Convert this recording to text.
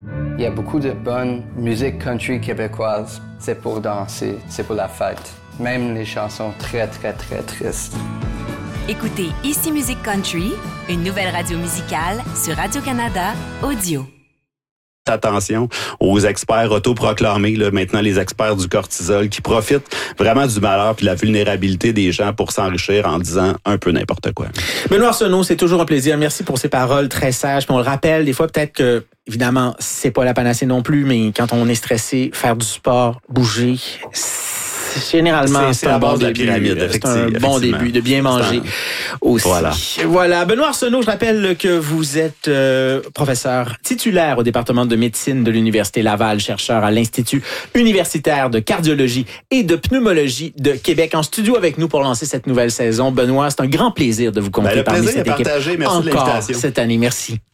Il y a beaucoup de bonne musique country québécoise. C'est pour danser, c'est pour la fête. Même les chansons très, très, très tristes. Écoutez Ici Musique Country, une nouvelle radio musicale sur Radio-Canada Audio. Attention aux experts autoproclamés, là, maintenant les experts du cortisol, qui profitent vraiment du malheur puis de la vulnérabilité des gens pour s'enrichir en disant un peu n'importe quoi. Benoît Arsenault, c'est toujours un plaisir. Merci pour ces paroles très sages. Puis on le rappelle, des fois peut-être que, évidemment, c'est pas la panacée non plus, mais quand on est stressé, faire du sport, bouger, généralement, c'est un bon début. C'est un bon début de bien manger aussi. Voilà. Benoît Arsenault, je rappelle que vous êtes professeur titulaire au département de médecine de l'Université Laval, chercheur à l'Institut universitaire de cardiologie et de pneumologie de Québec. En studio avec nous pour lancer cette nouvelle saison. Benoît, c'est un grand plaisir de vous compter parmi cette équipe partagé. Merci encore de l'invitation. cette année. Merci.